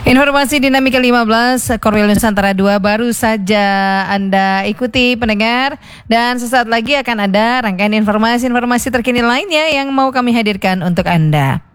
Informasi Dinamika 15 Korwil Nusantara 2 baru saja Anda ikuti pendengar, dan sesaat lagi akan ada rangkaian informasi-informasi terkini lainnya yang mau kami hadirkan untuk Anda.